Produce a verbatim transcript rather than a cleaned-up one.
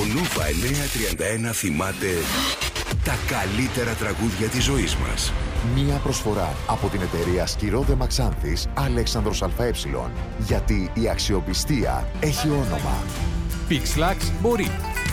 Νούβα εννιακόσια τριάντα ένα θυμάται τα καλύτερα τραγούδια της ζωής μας. Μία προσφορά από την εταιρεία Σκυρόδε Μαξάνθης Αλέξανδρος ΑΕ. Γιατί η αξιοπιστία έχει όνομα. Pixlax μπορεί.